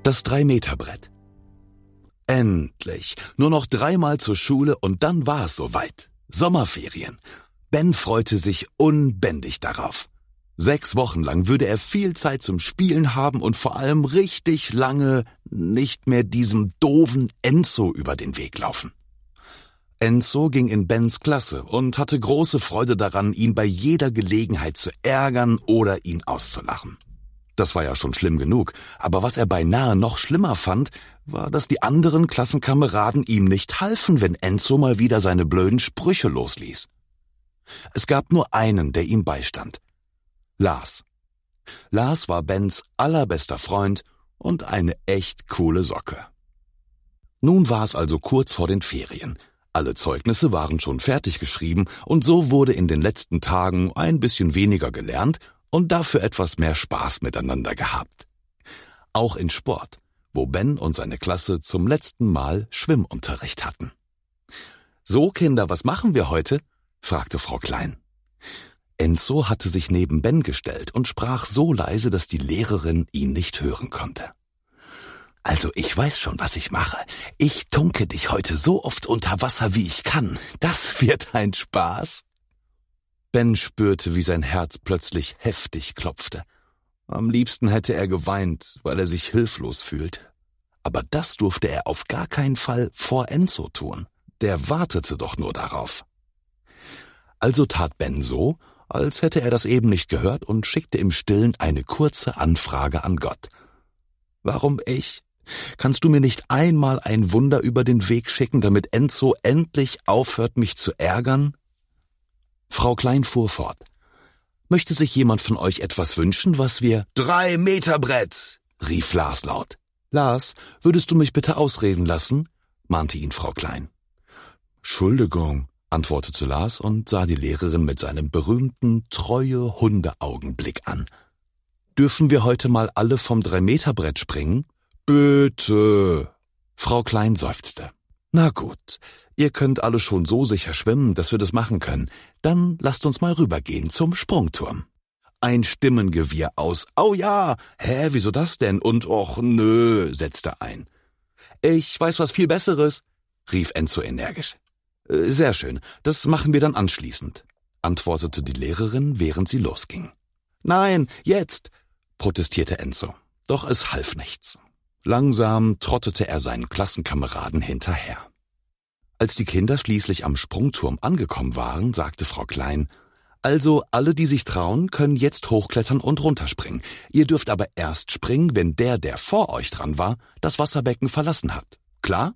Das 3-Meter-Brett. Endlich. Nur noch 3-mal zur Schule und dann war es soweit. Sommerferien. Ben freute sich unbändig darauf. 6 Wochen lang würde er viel Zeit zum Spielen haben und vor allem richtig lange nicht mehr diesem doofen Enzo über den Weg laufen. Enzo ging in Bens Klasse und hatte große Freude daran, ihn bei jeder Gelegenheit zu ärgern oder ihn auszulachen. Das war ja schon schlimm genug, aber was er beinahe noch schlimmer fand, war, dass die anderen Klassenkameraden ihm nicht halfen, wenn Enzo mal wieder seine blöden Sprüche losließ. Es gab nur einen, der ihm beistand. Lars. Lars war Bens allerbester Freund und eine echt coole Socke. Nun war es also kurz vor den Ferien. Alle Zeugnisse waren schon fertig geschrieben und so wurde in den letzten Tagen ein bisschen weniger gelernt und dafür etwas mehr Spaß miteinander gehabt. Auch in Sport, wo Ben und seine Klasse zum letzten Mal Schwimmunterricht hatten. »So, Kinder, was machen wir heute?« fragte Frau Klein. Enzo hatte sich neben Ben gestellt und sprach so leise, dass die Lehrerin ihn nicht hören konnte. »Also ich weiß schon, was ich mache. Ich tunke dich heute so oft unter Wasser, wie ich kann. Das wird ein Spaß.« Ben spürte, wie sein Herz plötzlich heftig klopfte. Am liebsten hätte er geweint, weil er sich hilflos fühlte. Aber das durfte er auf gar keinen Fall vor Enzo tun. Der wartete doch nur darauf. Also tat Ben so, als hätte er das eben nicht gehört und schickte im Stillen eine kurze Anfrage an Gott. »Warum ich? Kannst du mir nicht einmal ein Wunder über den Weg schicken, damit Enzo endlich aufhört, mich zu ärgern?« Frau Klein fuhr fort. »Möchte sich jemand von euch etwas wünschen, was wir...« »3-Meter-Brett«, rief Lars laut. »Lars, würdest du mich bitte ausreden lassen?« mahnte ihn Frau Klein. »Entschuldigung«, antwortete Lars und sah die Lehrerin mit seinem berühmten, treue Hundeaugenblick an. »Dürfen wir heute mal alle vom 3-Meter-Brett springen?« »Bitte!« Frau Klein seufzte. »Na gut, ihr könnt alle schon so sicher schwimmen, dass wir das machen können. Dann lasst uns mal rübergehen zum Sprungturm.« Ein Stimmengewirr aus »Au ja! Hä, wieso das denn?« und »Och nö«, setzte ein. »Ich weiß was viel Besseres«, rief Enzo energisch. »Sehr schön, das machen wir dann anschließend«, antwortete die Lehrerin, während sie losging. »Nein, jetzt«, protestierte Enzo. Doch es half nichts. Langsam trottete er seinen Klassenkameraden hinterher. Als die Kinder schließlich am Sprungturm angekommen waren, sagte Frau Klein, »Also alle, die sich trauen, können jetzt hochklettern und runterspringen. Ihr dürft aber erst springen, wenn der vor euch dran war, das Wasserbecken verlassen hat. Klar?«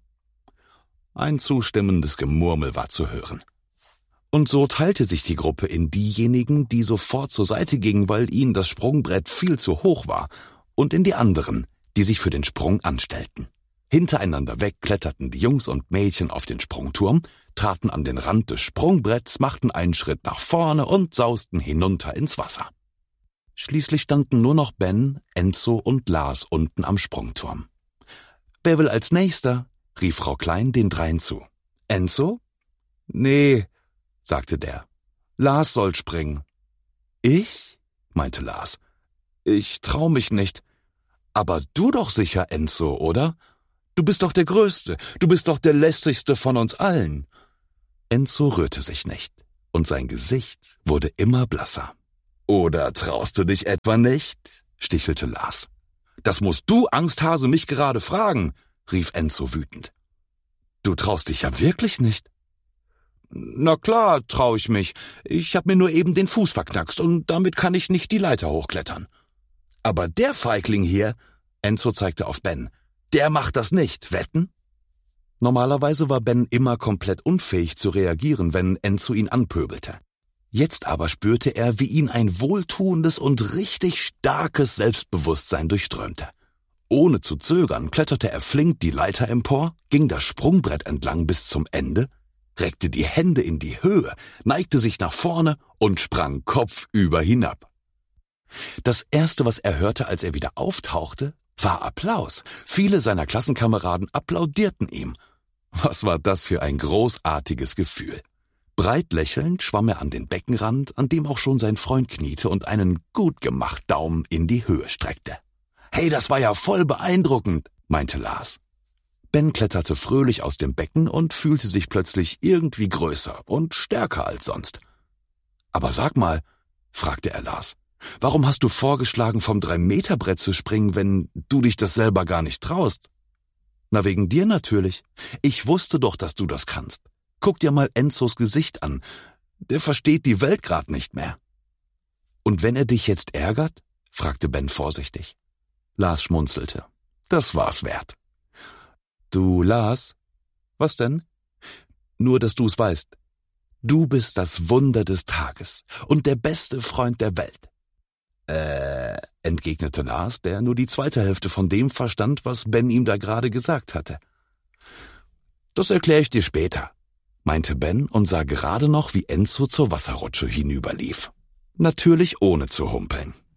Ein zustimmendes Gemurmel war zu hören. Und so teilte sich die Gruppe in diejenigen, die sofort zur Seite gingen, weil ihnen das Sprungbrett viel zu hoch war, und in die anderen, die sich für den Sprung anstellten. Hintereinander weg kletterten die Jungs und Mädchen auf den Sprungturm, traten an den Rand des Sprungbretts, machten einen Schritt nach vorne und sausten hinunter ins Wasser. Schließlich standen nur noch Ben, Enzo und Lars unten am Sprungturm. »Wer will als Nächster?« rief Frau Klein den dreien zu. »Enzo?« »Nee«, sagte der. »Lars soll springen.« »Ich?«, meinte Lars. »Ich trau mich nicht.« »Aber du doch sicher, Enzo, oder? Du bist doch der Größte, du bist doch der lässigste von uns allen.« Enzo rührte sich nicht, und sein Gesicht wurde immer blasser. »Oder traust du dich etwa nicht?«, stichelte Lars. »Das musst du, Angsthase, mich gerade fragen«, rief Enzo wütend. »Du traust dich ja wirklich nicht?« »Na klar, trau ich mich. Ich hab mir nur eben den Fuß verknackst und damit kann ich nicht die Leiter hochklettern.« »Aber der Feigling hier«, Enzo zeigte auf Ben, »der macht das nicht, wetten?« Normalerweise war Ben immer komplett unfähig zu reagieren, wenn Enzo ihn anpöbelte. Jetzt aber spürte er, wie ihn ein wohltuendes und richtig starkes Selbstbewusstsein durchströmte. Ohne zu zögern kletterte er flink die Leiter empor, ging das Sprungbrett entlang bis zum Ende, reckte die Hände in die Höhe, neigte sich nach vorne und sprang kopfüber hinab. Das Erste, was er hörte, als er wieder auftauchte, war Applaus. Viele seiner Klassenkameraden applaudierten ihm. Was war das für ein großartiges Gefühl? Breit lächelnd schwamm er an den Beckenrand, an dem auch schon sein Freund kniete und einen gut gemacht Daumen in die Höhe streckte. »Hey, das war ja voll beeindruckend«, meinte Lars. Ben kletterte fröhlich aus dem Becken und fühlte sich plötzlich irgendwie größer und stärker als sonst. »Aber sag mal«, fragte er Lars, »warum hast du vorgeschlagen, vom 3-Meter-Brett zu springen, wenn du dich das selber gar nicht traust?« »Na, wegen dir natürlich. Ich wusste doch, dass du das kannst. Guck dir mal Enzos Gesicht an. Der versteht die Welt grad nicht mehr.« »Und wenn er dich jetzt ärgert?«, fragte Ben vorsichtig. Lars schmunzelte. »Das war's wert.« »Du, Lars?« »Was denn?« »Nur, dass du's weißt. Du bist das Wunder des Tages und der beste Freund der Welt.« Entgegnete Lars, der nur die zweite Hälfte von dem verstand, was Ben ihm da gerade gesagt hatte. »Das erkläre ich dir später«, meinte Ben und sah gerade noch, wie Enzo zur Wasserrutsche hinüberlief. Natürlich ohne zu humpeln.